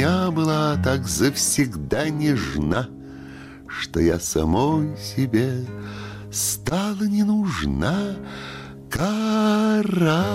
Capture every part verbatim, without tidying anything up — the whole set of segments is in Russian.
Я была так завсегда нежна, что я самой себе стала не нужна. Караганда.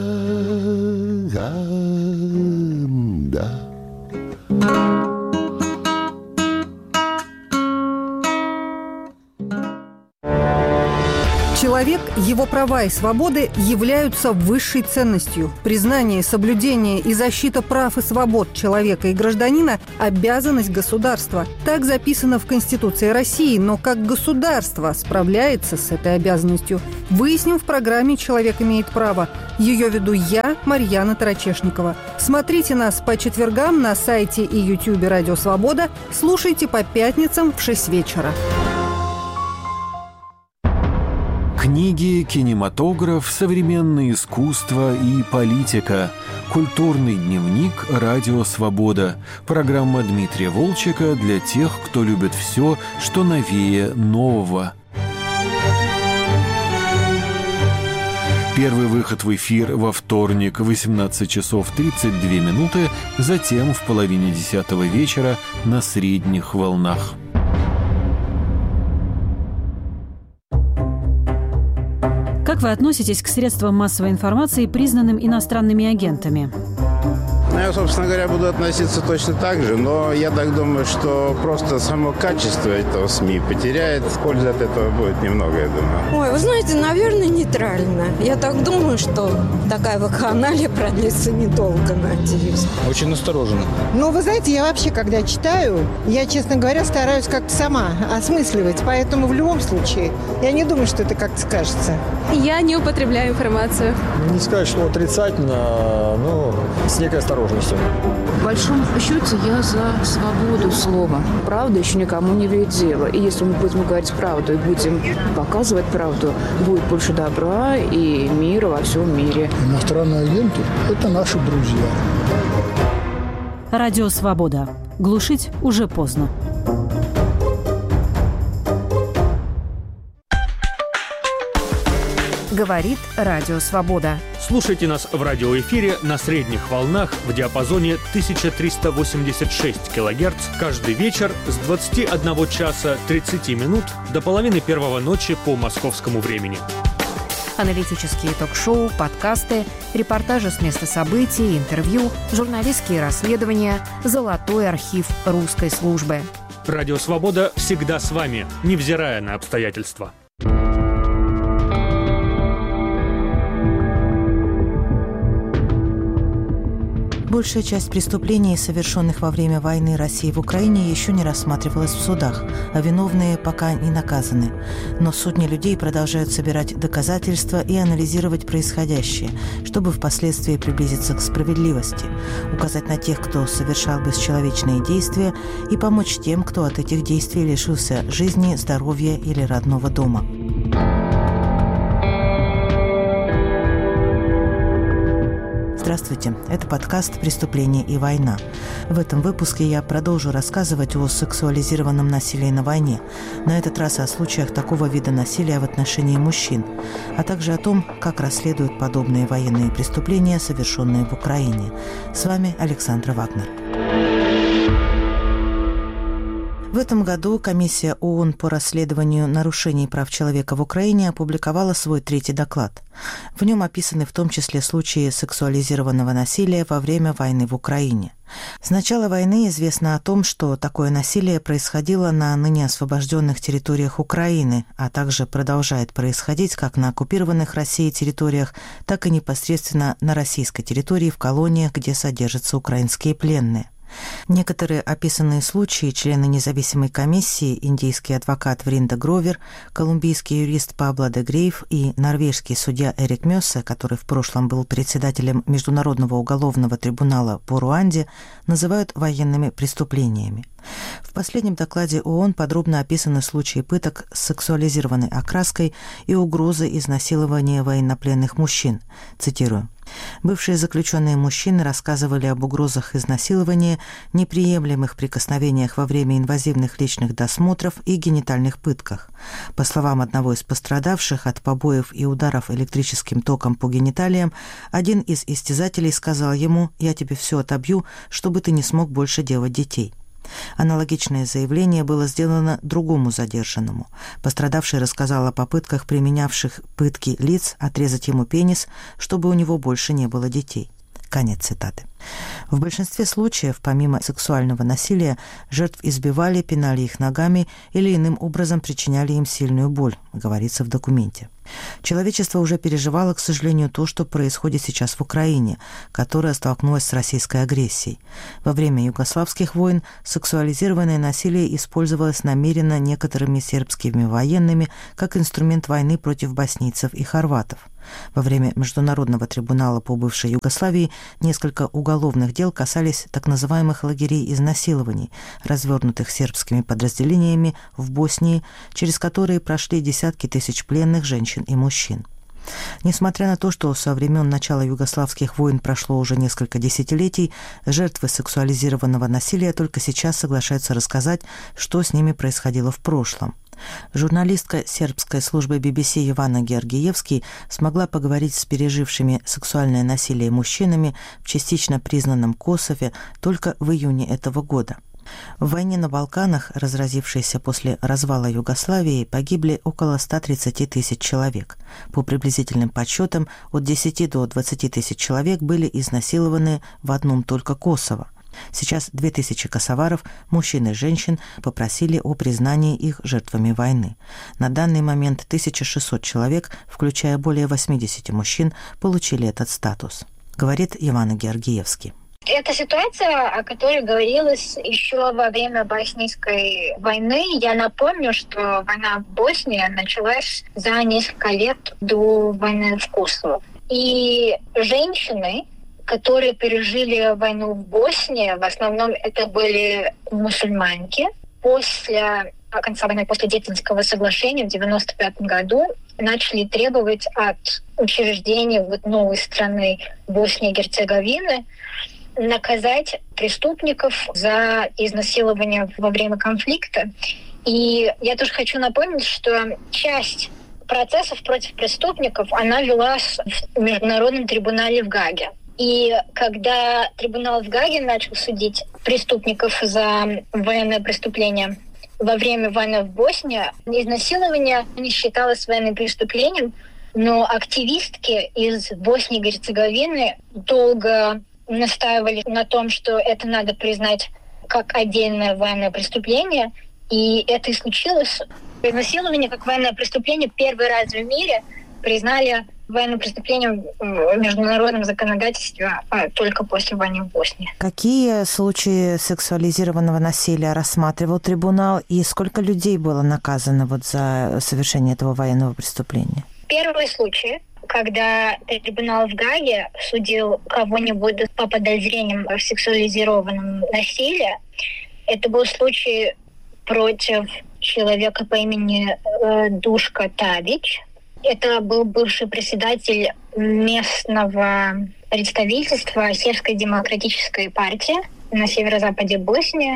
Человек, его права и свободы являются высшей ценностью. Признание, соблюдение и защита прав и свобод человека и гражданина – обязанность государства. Так записано в Конституции России, но как государство справляется с этой обязанностью, выясним в программе «Человек имеет право». Ее веду я, Марьяна Тарачешникова. Смотрите нас по четвергам на сайте и ютубе «Радио Свобода». Слушайте по пятницам в шесть вечера. Книги, кинематограф, современное искусство и политика. Культурный дневник «Радио Свобода». Программа Дмитрия Волчека для тех, кто любит все, что новее нового. Первый выход в эфир во вторник в восемнадцать часов тридцать две минуты, затем в половине десятого вечера на средних волнах. Как вы относитесь к средствам массовой информации, признанным иностранными агентами? Ну, я, собственно говоря, буду относиться точно так же, но я так думаю, что просто само качество этого СМИ потеряет. Пользы от этого будет немного, я думаю. Ой, вы знаете, наверное, нейтрально. Я так думаю, что такая вакханалия продлится недолго, надеюсь. Очень настороженно. Ну, вы знаете, я вообще, когда читаю, я, честно говоря, стараюсь как-то сама осмысливать. Поэтому в любом случае, я не думаю, что это как-то скажется. Я не употребляю информацию. Не сказать, что отрицательно, но с некой осторожностью. В большом счете я за свободу слова. Правда еще никому не имеет дела. И если мы будем говорить правду и будем показывать правду, будет больше добра и мира во всем мире. Иностранные агенты – это наши друзья. Радио Свобода. Глушить уже поздно. Говорит Радио Свобода. Слушайте нас в радиоэфире на средних волнах в диапазоне тысяча триста восемьдесят шесть килогерц каждый вечер с двадцати одного часа тридцати минут до половины первого ночи по московскому времени. Аналитические ток-шоу, подкасты, репортажи с места событий, интервью, журналистские расследования, золотой архив русской службы. Радио Свобода всегда с вами, невзирая на обстоятельства. Большая часть преступлений, совершенных во время войны России в Украине, еще не рассматривалась в судах, а виновные пока не наказаны. Но сотни людей продолжают собирать доказательства и анализировать происходящее, чтобы впоследствии приблизиться к справедливости, указать на тех, кто совершал бесчеловечные действия, и помочь тем, кто от этих действий лишился жизни, здоровья или родного дома. Здравствуйте, это подкаст «Преступление и война». В этом выпуске я продолжу рассказывать о сексуализированном насилии на войне, на этот раз о случаях такого вида насилия в отношении мужчин, а также о том, как расследуют подобные военные преступления, совершенные в Украине. С вами Александра Вагнер. В этом году комиссия ООН по расследованию нарушений прав человека в Украине опубликовала свой третий доклад. В нем описаны в том числе случаи сексуализированного насилия во время войны в Украине. С начала войны известно о том, что такое насилие происходило на ныне освобожденных территориях Украины, а также продолжает происходить как на оккупированных Россией территориях, так и непосредственно на российской территории в колониях, где содержатся украинские пленные. Некоторые описанные случаи члены независимой комиссии, индийский адвокат Вринда Гровер, колумбийский юрист Пабло де Грейв и норвежский судья Эрик Мёссе, который в прошлом был председателем Международного уголовного трибунала по Руанде, называют военными преступлениями. В последнем докладе ООН подробно описаны случаи пыток с сексуализированной окраской и угрозы изнасилования военнопленных мужчин. Цитирую. Бывшие заключенные мужчины рассказывали об угрозах изнасилования, неприемлемых прикосновениях во время инвазивных личных досмотров и генитальных пытках. По словам одного из пострадавших от побоев и ударов электрическим током по гениталиям, один из истязателей сказал ему: «Я тебе все отобью, чтобы ты не смог больше делать детей». Аналогичное заявление было сделано другому задержанному. Пострадавший рассказал о попытках применявших пытки лиц отрезать ему пенис, чтобы у него больше не было детей. Конец цитаты. В большинстве случаев, помимо сексуального насилия, жертв избивали, пинали их ногами или иным образом причиняли им сильную боль, говорится в документе. Человечество уже переживало, к сожалению, то, что происходит сейчас в Украине, которая столкнулась с российской агрессией. Во время югославских войн сексуализированное насилие использовалось намеренно некоторыми сербскими военными как инструмент войны против боснийцев и хорватов. Во время Международного трибунала по бывшей Югославии несколько уголовных дел касались так называемых лагерей изнасилований, развернутых сербскими подразделениями в Боснии, через которые прошли десятки тысяч пленных женщин и мужчин. Несмотря на то, что со времен начала югославских войн прошло уже несколько десятилетий, жертвы сексуализированного насилия только сейчас соглашаются рассказать, что с ними происходило в прошлом. Журналистка сербской службы би би си Ивана Георгиевски смогла поговорить с пережившими сексуальное насилие мужчинами в частично признанном Косове только в июне этого года. В войне на Балканах, разразившейся после развала Югославии, погибли около ста тридцати тысяч человек. По приблизительным подсчетам, от десяти до двадцати тысяч человек были изнасилованы в одном только Косово. Сейчас две тысячи косоваров, мужчин и женщин, попросили о признании их жертвами войны. На данный момент тысяча шестьсот человек, включая более восьмидесяти мужчин, получили этот статус, говорит Ивана Георгиевски. Это ситуация, о которой говорилось еще во время Боснийской войны. Я напомню, что война в Боснии началась за несколько лет до войны в Косово. И женщины, которые пережили войну в Боснии, в основном это были мусульманки. После конца войны, после Дейтонского соглашения в девяносто пятом году начали требовать от учреждений вот новой страны Боснии и Герцеговины наказать преступников за изнасилование во время конфликта. И я тоже хочу напомнить, что часть процессов против преступников, она велась в Международном трибунале в Гааге. И когда трибунал в Гааге начал судить преступников за военное преступление во время войны в Боснии, изнасилование не считалось военным преступлением, но активистки из Боснии и Герцеговины долго настаивали на том, что это надо признать как отдельное военное преступление, и это и случилось. Изнасилование как военное преступление первый раз в мире признали военным преступлением в международном законодательстве а только после войны в Боснии. Какие случаи сексуализированного насилия рассматривал трибунал, и сколько людей было наказано вот за совершение этого военного преступления? Первый случай, когда трибунал в Гааге судил кого-нибудь по подозрениям в сексуализированном насилии, это был случай против человека по имени э, Душка Тавич. Это был бывший председатель местного представительства Сербской демократической партии на северо-западе Боснии.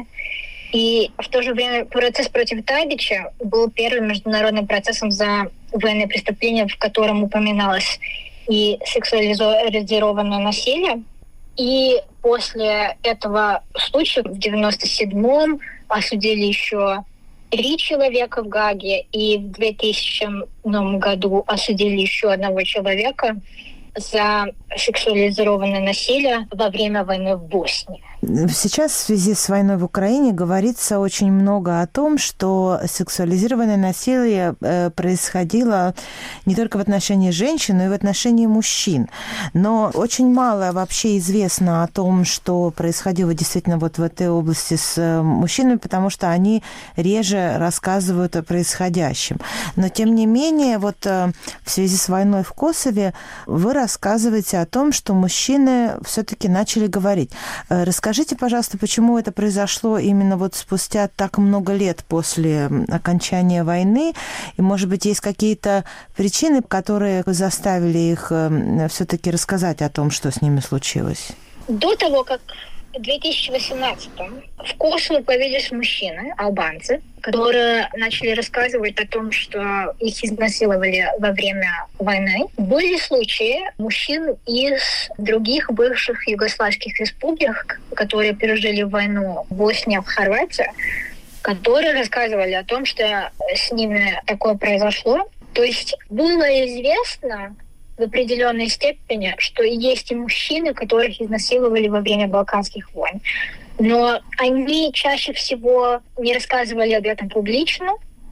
И в то же время процесс против Тавича был первым международным процессом за военное преступление, в котором упоминалось и сексуализированное насилие. И после этого случая в девяносто седьмом осудили еще три человека в Гааге, и в двухтысячном году осудили еще одного человека за сексуализированное насилие во время войны в Боснии. Сейчас в связи с войной в Украине говорится очень много о том, что сексуализированное насилие происходило не только в отношении женщин, но и в отношении мужчин. Но очень мало вообще известно о том, что происходило действительно вот в этой области с мужчинами, потому что они реже рассказывают о происходящем. Но тем не менее, вот в связи с войной в Косове вы рассказываете о том, что мужчины все-таки начали говорить. Расскажите, Скажите, пожалуйста, почему это произошло именно вот спустя так много лет после окончания войны? И, может быть, есть какие-то причины, которые заставили их все-таки рассказать о том, что с ними случилось? До того, как в две тысячи восемнадцатом в Косово появились мужчины, албанцы, которые начали рассказывать о том, что их изнасиловали во время войны. Были случаи мужчин из других бывших югославских республик, которые пережили войну в Боснии, в Хорватии, которые рассказывали о том, что с ними такое произошло. То есть было известно в определенной степени, что есть и мужчины, которых изнасиловали во время Балканских войн. Но они чаще всего не рассказывали об этом публично.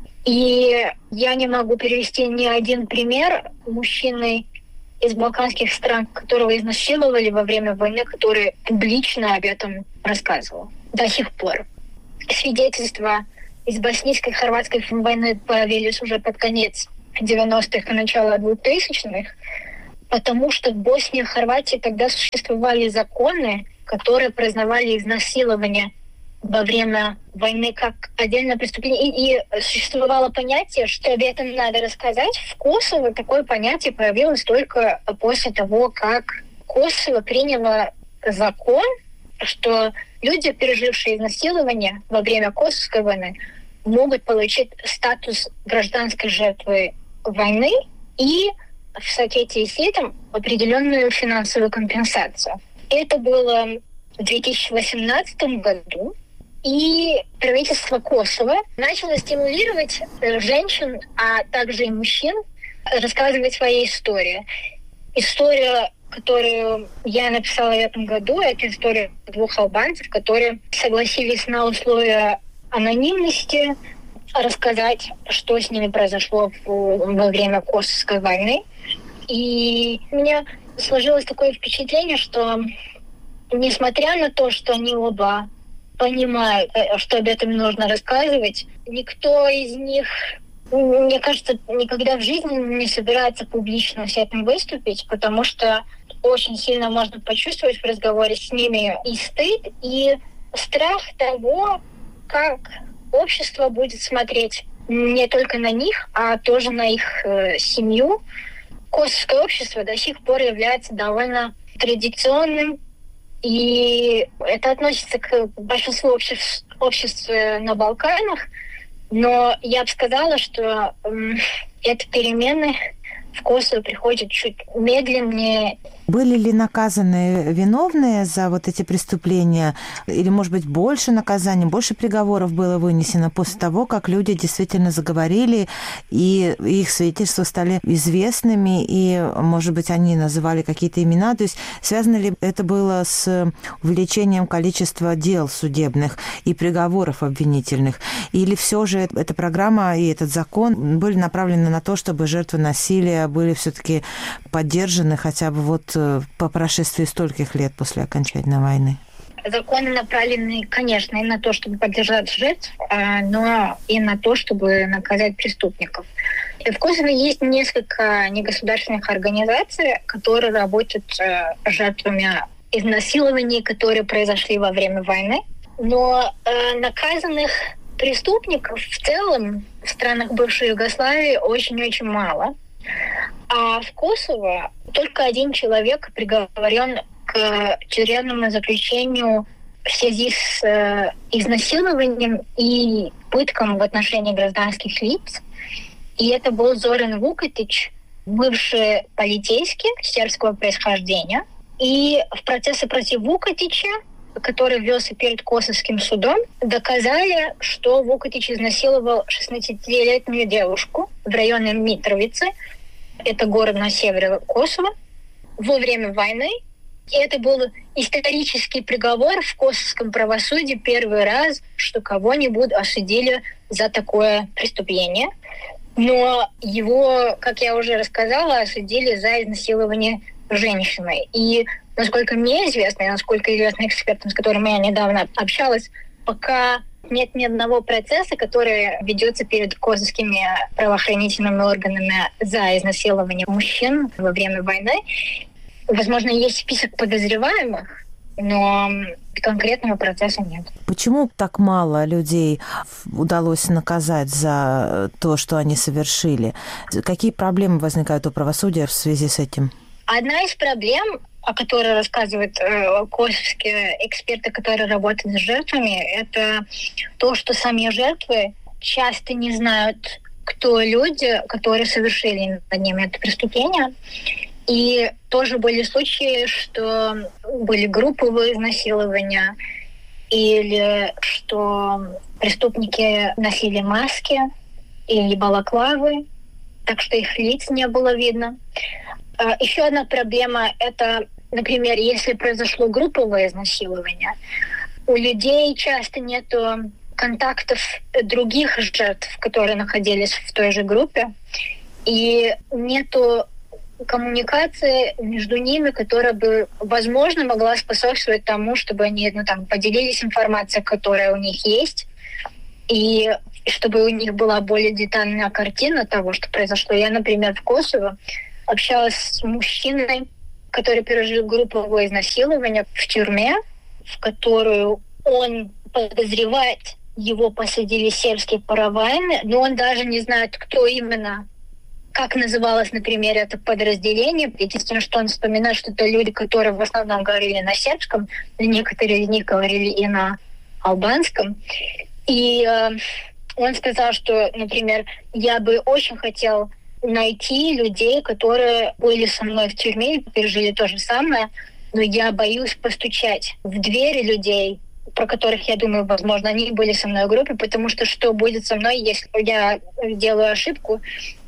И я не могу привести ни один пример мужчины из балканских стран, которого изнасиловали во время войны, который публично об этом рассказывал до сих пор. Свидетельства из боснийской и хорватской войны появились уже под конец девяностых и начало двухтысячных, потому что в Боснии и Хорватии тогда существовали законы, которые признавали изнасилование во время войны как отдельное преступление. И, и существовало понятие, что об этом надо рассказать. В Косово такое понятие появилось только после того, как Косово приняло закон, что люди, пережившие изнасилование во время Косовской войны, могут получить статус гражданской жертвы войны и в соответствии с этим определенную финансовую компенсацию. Это было в две тысячи восемнадцатом году, и правительство Косово начало стимулировать женщин, а также и мужчин рассказывать свои истории. История, которую я написала в этом году, это история двух албанцев, которые согласились на условия анонимности рассказать, что с ними произошло во время Косовской войны. И у меня сложилось такое впечатление, что несмотря на то, что они оба понимают, что об этом нужно рассказывать, никто из них, мне кажется, никогда в жизни не собирается публично с этим выступить, потому что очень сильно можно почувствовать в разговоре с ними и стыд, и страх того, как общество будет смотреть не только на них, а тоже на их э, семью. Косовское общество до сих пор является довольно традиционным, и это относится к большинству обществ, обществ на Балканах, но я бы сказала, что э, это перемены в Косово приходят чуть медленнее. Были ли наказаны виновные за вот эти преступления? Или, может быть, больше наказаний, больше приговоров было вынесено после того, как люди действительно заговорили, и их свидетельства стали известными, и, может быть, они называли какие-то имена? То есть связано ли это было с увеличением количества дел судебных и приговоров обвинительных? Или все же эта программа и этот закон были направлены на то, чтобы жертвы насилия были все-таки поддержаны хотя бы вот по прошествии стольких лет после окончания войны? Законы направлены, конечно, и на то, чтобы поддержать жертв, но и на то, чтобы наказать преступников. И в Косово есть несколько негосударственных организаций, которые работают с жертвами изнасилований, которые произошли во время войны. Но наказанных преступников в целом в странах бывшей Югославии очень-очень мало. А в Косово только один человек приговорен к тюремному заключению в связи с э, изнасилованием и пытком в отношении гражданских лиц. И это был Зоран Вукатич, бывший полицейский сербского происхождения. И в процессе против Вукатича, который велся перед Косовским судом, доказали, что Вукатич изнасиловал шестнадцатилетнюю девушку в районе Митровицы, это город на севере Косово, во время войны. И это был исторический приговор в косовском правосудии, первый раз, что кого-нибудь осудили за такое преступление. Но его, как я уже рассказала, осудили за изнасилование женщины. И, насколько мне известно, и насколько известно экспертам, с которыми я недавно общалась, пока нет ни одного процесса, который ведется перед косовскими правоохранительными органами за изнасилование мужчин во время войны. Возможно, есть список подозреваемых, но конкретного процесса нет. Почему так мало людей удалось наказать за то, что они совершили? Какие проблемы возникают у правосудия в связи с этим? Одна из проблем, о которой рассказывают э, косовские эксперты, которые работают с жертвами, это то, что сами жертвы часто не знают, кто люди, которые совершили над ними это преступление. И тоже были случаи, что были групповые изнасилования или что преступники носили маски или балаклавы, так что их лиц не было видно. Еще одна проблема – это, например, если произошло групповое изнасилование, у людей часто нет контактов других жертв, которые находились в той же группе, и нету коммуникации между ними, которая бы, возможно, могла способствовать тому, чтобы они ну, там, поделились информацией, которая у них есть, и чтобы у них была более детальная картина того, что произошло. Я, например, в Косово общалась с мужчиной, который пережил групповое изнасилование в тюрьме, в которую он подозревает, его посадили сербские паравайны, но он даже не знает, кто именно, как называлось, например, это подразделение. Единственное, что он вспоминает, что это люди, которые в основном говорили на сербском, некоторые из них говорили и на албанском. И э, он сказал, что, например, я бы очень хотел найти людей, которые были со мной в тюрьме и пережили то же самое, но я боюсь постучать в двери людей, про которых я думаю, возможно, они были со мной в группе, потому что что будет со мной, если я делаю ошибку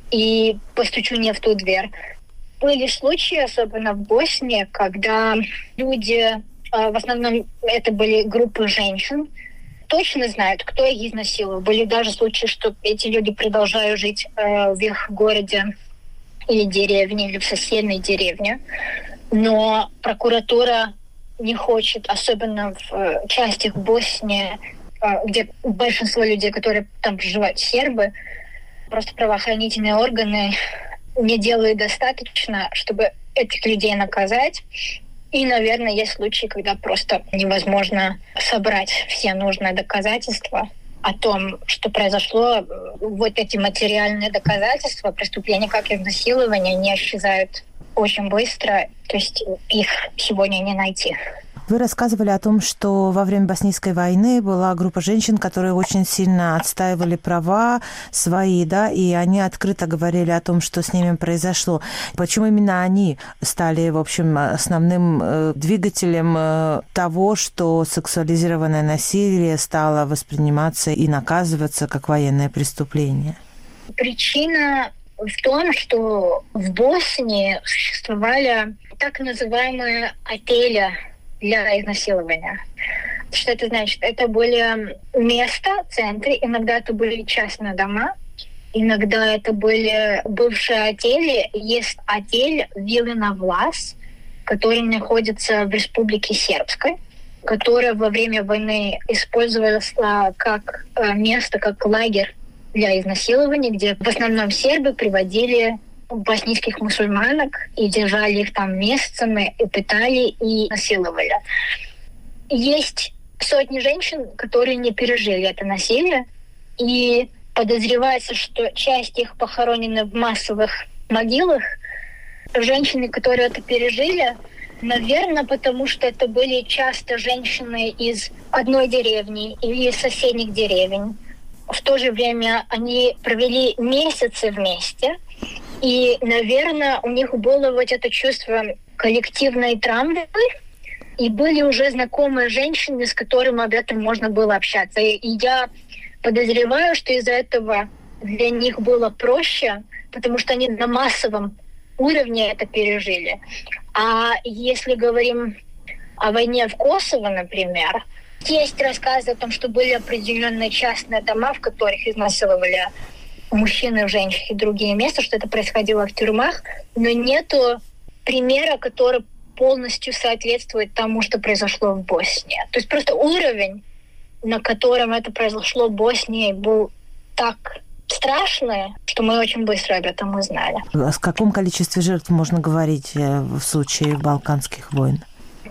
и постучу не в ту дверь. Были случаи, особенно в Боснии, когда люди, в основном это были группы женщин, точно знают, кто их изнасиловал. Были даже случаи, что эти люди продолжают жить э, в их городе или деревне, или в соседней деревне. Но прокуратура не хочет, особенно в э, частях Боснии, э, где большинство людей, которые там проживают, сербы, просто правоохранительные органы не делают достаточно, чтобы этих людей наказать. И, наверное, есть случаи, когда просто невозможно собрать все нужные доказательства о том, что произошло. Вот эти материальные доказательства преступления, как изнасилование, не исчезают очень быстро. То есть их сегодня не найти. Вы рассказывали о том, что во время Боснийской войны была группа женщин, которые очень сильно отстаивали права свои, да, и они открыто говорили о том, что с ними произошло. Почему именно они стали, в общем, основным э, двигателем э, того, что сексуализированное насилие стало восприниматься и наказываться как военное преступление? Причина в том, что в Боснии существовали так называемые отели для изнасилования. Что это значит? Это были места, центры, иногда это были частные дома, иногда это были бывшие отели. Есть отель Вилина Влас, который находится в Республике Сербской, которая во время войны использовалась как место, как лагерь для изнасилования, где в основном сербы приводили боснийских мусульманок и держали их там месяцами, и пытали, и насиловали. Есть сотни женщин, которые не пережили это насилие, и подозревается, что часть их похоронены в массовых могилах. Женщины, которые это пережили, наверное, потому что это были часто женщины из одной деревни или из соседних деревень. В то же время они провели месяцы вместе, и, наверное, у них было вот это чувство коллективной травмы, и были уже знакомые женщины, с которыми об этом можно было общаться. И я подозреваю, что из-за этого для них было проще, потому что они на массовом уровне это пережили. А если говорим о войне в Косово, например, есть рассказы о том, что были определенные частные дома, в которых изнасиловали мужчины, женщины и другие места, что это происходило в тюрьмах, но нету примера, который полностью соответствует тому, что произошло в Боснии. То есть просто уровень, на котором это произошло в Боснии, был так страшный, что мы очень быстро об этом узнали. О каком количестве жертв можно говорить в случае Балканских войн?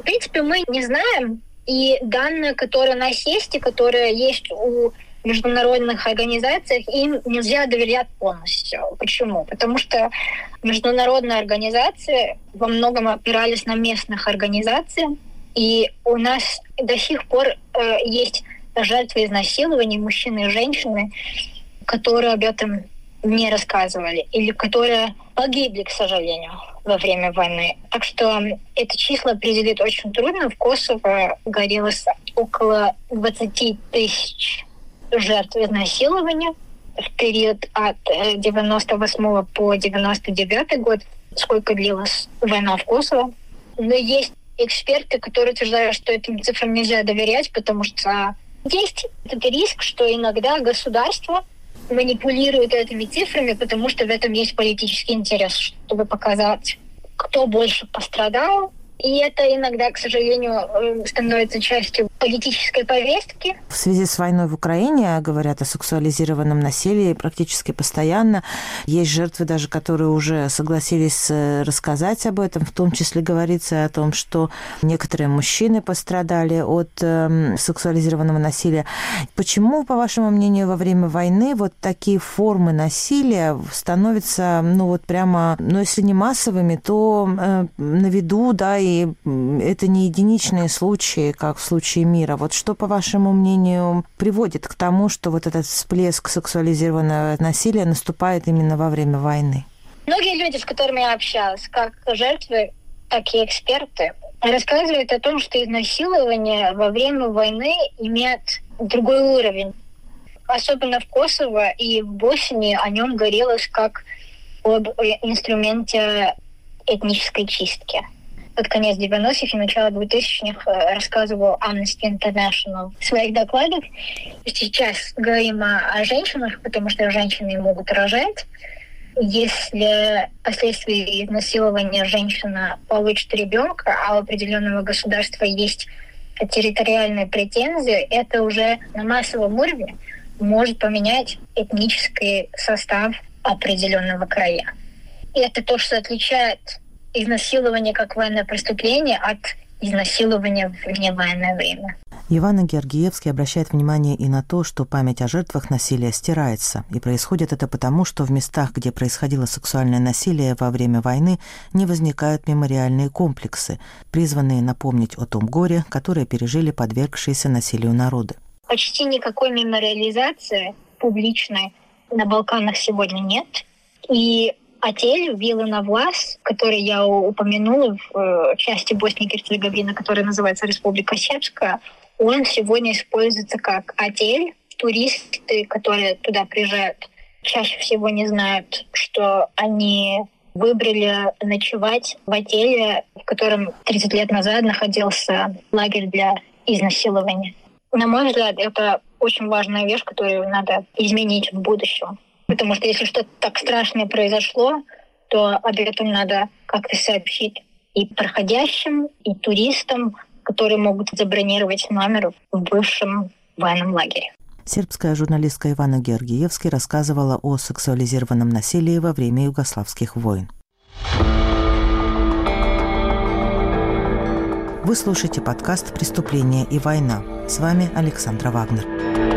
принципе, мы не знаем, и данные, которые у нас есть, и которые есть у международных организаций, им нельзя доверять полностью. Почему? Потому что международные организации во многом опирались на местных организаций, и у нас до сих пор э, есть жертвы изнасилований, мужчины и женщины, которые об этом не рассказывали, или которые погибли, к сожалению, во время войны. Так что это число определить очень трудно. В Косово горелось около двадцать тысяч жертв изнасилования в период от девяносто восьмого по девяносто девятый год, сколько длилась война в Косово. Но есть эксперты, которые утверждают, что этим цифрам нельзя доверять, потому что есть этот риск, что иногда государство манипулирует этими цифрами, потому что в этом есть политический интерес, чтобы показать, кто больше пострадал. И это иногда, к сожалению, становится частью политической повестки. В связи с войной в Украине говорят о сексуализированном насилии практически постоянно. Есть жертвы даже, которые уже согласились рассказать об этом. В том числе говорится о том, что некоторые мужчины пострадали от э, сексуализированного насилия. Почему, по вашему мнению, во время войны вот такие формы насилия становятся, ну вот прямо, ну если не массовыми, то э, на виду, да, и это не единичные случаи, как в случае мира. Вот что, по вашему мнению, приводит к тому, что вот этот всплеск сексуализированного насилия наступает именно во время войны? Многие люди, с которыми я общалась, как жертвы, так и эксперты, рассказывают о том, что изнасилование во время войны имеет другой уровень. Особенно в Косово и в Боснии о нем говорилось как об инструменте этнической чистки. Под конец девяностых и начало двухтысячных рассказывал Amnesty International в своих докладах. Сейчас говорим о, о женщинах, потому что женщины могут рожать. Если вследствие изнасилования женщина получит ребенка, а у определенного государства есть территориальные претензии, это уже на массовом уровне может поменять этнический состав определенного края. И это то, что отличает изнасилование как военное преступление от изнасилования в невоенное время. Ивана Георгиевский обращает внимание и на то, что память о жертвах насилия стирается. И происходит это потому, что в местах, где происходило сексуальное насилие во время войны, не возникают мемориальные комплексы, призванные напомнить о том горе, которое пережили подвергшиеся насилию народы. Почти никакой мемориализации публичной на Балканах сегодня нет. И отель Вилана Влас, который я упомянула в части Боснии и Герцеговины, которая называется Республика Сербская, он сегодня используется как отель. Туристы, которые туда приезжают, чаще всего не знают, что они выбрали ночевать в отеле, в котором тридцать лет назад находился лагерь для изнасилования. На мой взгляд, это очень важная вещь, которую надо изменить в будущем. Потому что если что-то так страшное произошло, то об этом надо как-то сообщить и проходящим, и туристам, которые могут забронировать номер в бывшем военном лагере. Сербская журналистка Ивана Георгиевский рассказывала о сексуализированном насилии во время югославских войн. Вы слушаете подкаст «Преступление и война». С вами Александра Вагнер.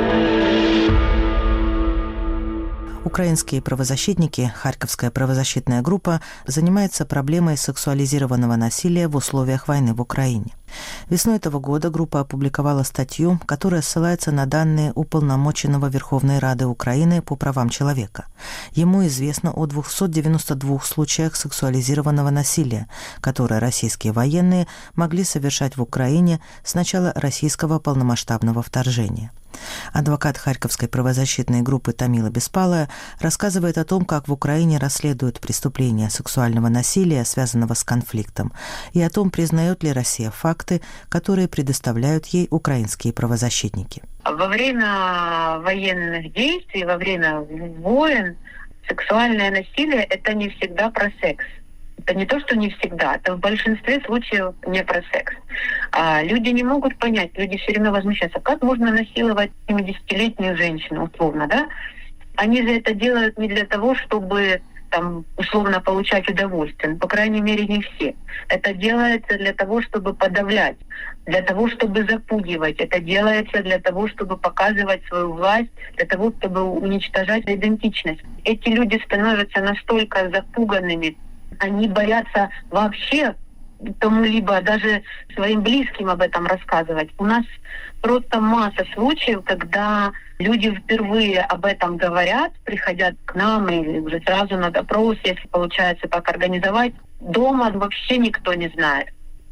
Украинские правозащитники, Харьковская правозащитная группа, занимается проблемой сексуализированного насилия в условиях войны в Украине. Весной этого года группа опубликовала статью, которая ссылается на данные Уполномоченного Верховной Рады Украины по правам человека. Ему известно о двухстах девяноста двух случаях сексуализированного насилия, которые российские военные могли совершать в Украине с начала российского полномасштабного вторжения. Адвокат Харьковской правозащитной группы Тамила Беспалая рассказывает о том, как в Украине расследуют преступления сексуального насилия, связанного с конфликтом, и о том, признает ли Россия факты, которые предоставляют ей украинские правозащитники. Во время военных действий, во время войн, сексуальное насилие – это не всегда про секс. Это не то, что не всегда, это в большинстве случаев не про секс. А люди не могут понять, люди все время возмущаются, как можно насиловать семидесятилетнюю женщину, условно, да? Они же это делают не для того, чтобы там условно получать удовольствие. Ну, по крайней мере, не все. Это делается для того, чтобы подавлять, для того, чтобы запугивать. Это делается для того, чтобы показывать свою власть, для того, чтобы уничтожать идентичность. Эти люди становятся настолько запуганными, они боятся вообще кому-либо, даже своим близким об этом рассказывать. У нас просто масса случаев, когда люди впервые об этом говорят, приходят к нам или уже сразу на допрос, если получается так организовать. Дома вообще никто не знает.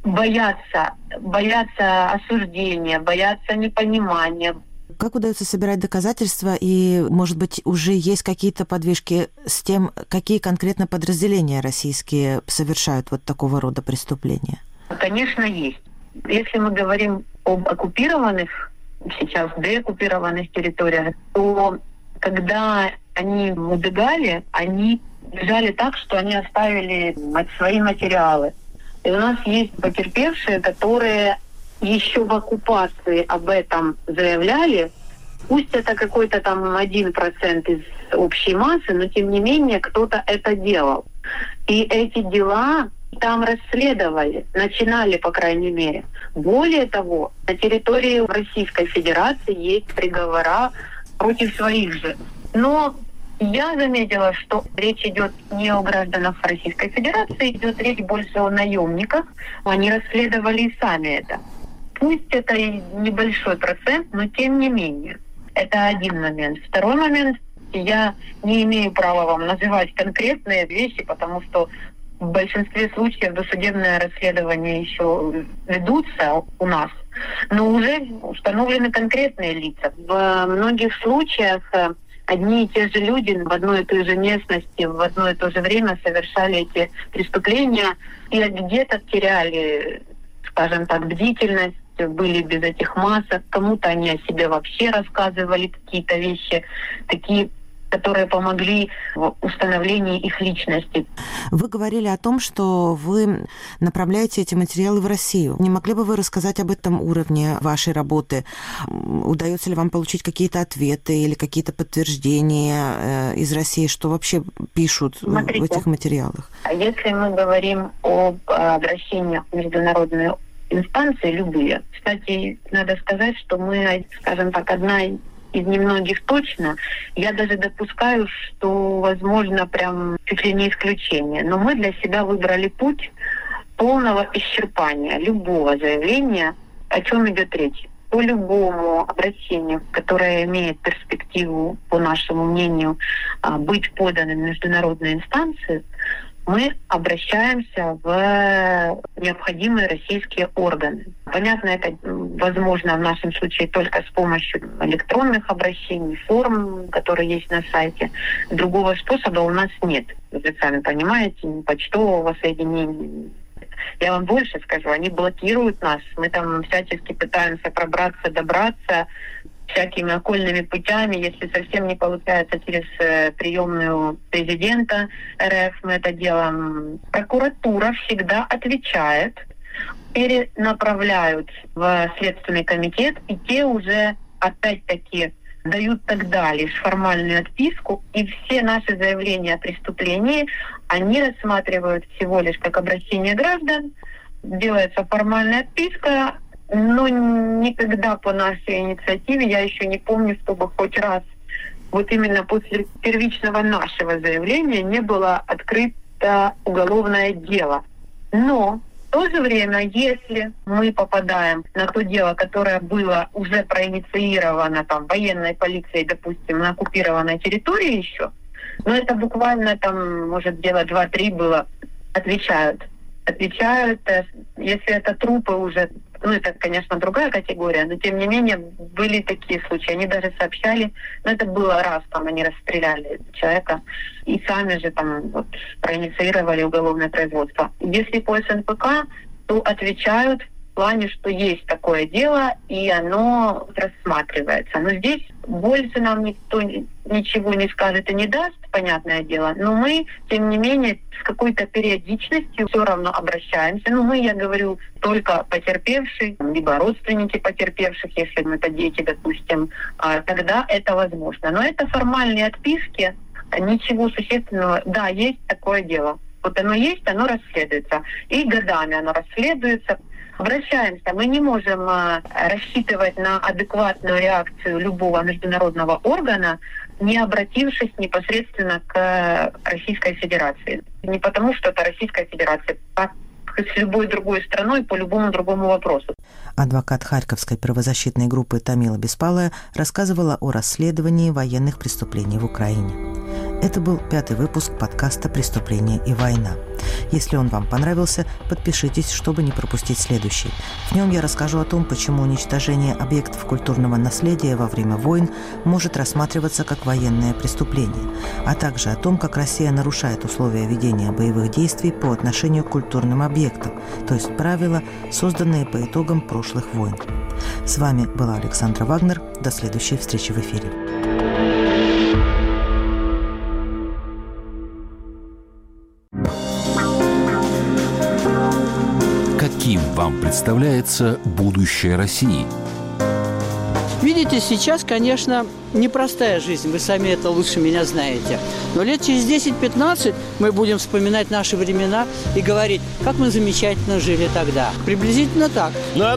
Боятся, боятся осуждения, боятся непонимания. Как удается собирать доказательства, и, может быть, уже есть какие-то подвижки с тем, какие конкретно подразделения российские совершают вот такого рода преступления? Конечно, есть. Если мы говорим об оккупированных, сейчас деоккупированных территориях, то когда они убегали, они бежали так, что они оставили свои материалы. И у нас есть потерпевшие, которые еще в оккупации об этом заявляли. Пусть это какой-то там один процент из общей массы, но тем не менее кто-то это делал. И эти дела там расследовали, начинали, по крайней мере. Более того, на территории Российской Федерации есть приговора против своих же. Но я заметила, что речь идет не о гражданах Российской Федерации, идет речь больше о наемниках. Они расследовали и сами это. Пусть это и небольшой процент, но тем не менее. Это один момент. Второй момент. Я не имею права вам называть конкретные вещи, потому что в большинстве случаев досудебное расследование еще ведутся у нас. Но уже установлены конкретные лица. В многих случаях одни и те же люди в одной и той же местности в одно и то же время совершали эти преступления и где-то теряли, скажем так, бдительность, были без этих масок, кому-то они о себе вообще рассказывали какие-то вещи, такие, которые помогли в установлении их личности. Вы говорили о том, что вы направляете эти материалы в Россию. Не могли бы вы рассказать об этом уровне вашей работы? Удается ли вам получить какие-то ответы или какие-то подтверждения из России, что вообще пишут Смотрите, в этих материалах? Если мы говорим об обращениях в международные инстанции, любые. Кстати, надо сказать, что мы, скажем так, одна из немногих точно. Я даже допускаю, что, возможно, прям чуть ли не исключение. Но мы для себя выбрали путь полного исчерпания любого заявления, о чем идет речь. По любому обращению, которое имеет перспективу, по нашему мнению, быть поданным в международные инстанции, мы обращаемся в необходимые российские органы. Понятно, это возможно в нашем случае только с помощью электронных обращений, форм, которые есть на сайте. Другого способа у нас нет. Вы сами понимаете, ни почтового соединения. Я вам больше скажу, они блокируют нас. Мы там всячески пытаемся пробраться, добраться всякими окольными путями. Если совсем не получается через э, приемную президента РФ, мы это делаем. Прокуратура всегда отвечает, перенаправляют в Следственный комитет, и те уже опять-таки дают тогда лишь формальную отписку, и все наши заявления о преступлении они рассматривают всего лишь как обращение граждан, делается формальная отписка, но никогда по нашей инициативе я еще не помню, чтобы хоть раз вот именно после первичного нашего заявления не было открыто уголовное дело. Но в то же время, если мы попадаем на то дело, которое было уже проинициировано там военной полицией, допустим, на оккупированной территории еще, но это буквально там, может, дело два-три было, отвечают. Отвечают, если это трупы уже, ну это, конечно, другая категория, но тем не менее были такие случаи. Они даже сообщали, но это было раз, там они расстреляли человека и сами же там вот проинициировали уголовное производство. Если по СНПК, то отвечают в плане, что есть такое дело, и оно рассматривается. Но здесь больше нам никто ничего не скажет и не даст, понятное дело, но мы, тем не менее, с какой-то периодичностью все равно обращаемся. Ну, мы, я говорю, только потерпевшие, либо родственники потерпевших, если это дети, допустим, тогда это возможно. Но это формальные отписки, ничего существенного. Да, есть такое дело. Вот оно есть, оно расследуется. И годами оно расследуется. Обращаемся. Мы не можем рассчитывать на адекватную реакцию любого международного органа, не обратившись непосредственно к Российской Федерации. Не потому, что это Российская Федерация, а с любой другой страной по любому другому вопросу. Адвокат Харьковской правозащитной группы Тамила Беспалая рассказывала о расследовании военных преступлений в Украине. Это был пятый выпуск подкаста «Преступления и война». Если он вам понравился, подпишитесь, чтобы не пропустить следующий. В нем я расскажу о том, почему уничтожение объектов культурного наследия во время войн может рассматриваться как военное преступление, а также о том, как Россия нарушает условия ведения боевых действий по отношению к культурным объектам, то есть правила, созданные по итогам прошлых войн. С вами была Александра Вагнер. До следующей встречи в эфире. Каким вам представляется будущее России? Видите, сейчас, конечно, непростая жизнь, вы сами это лучше меня знаете. Но лет через десять-пятнадцать мы будем вспоминать наши времена и говорить, как мы замечательно жили тогда. Приблизительно так.